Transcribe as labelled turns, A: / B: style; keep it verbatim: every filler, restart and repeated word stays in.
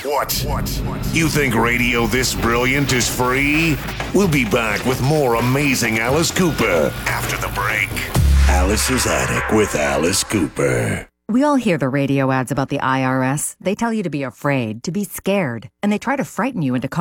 A: What? You think radio this brilliant is free? We'll be back with more amazing Alice Cooper after the break. Alice's Attic with Alice Cooper.
B: We all hear the radio ads about the I R S. They tell you to be afraid, to be scared, and they try to frighten you into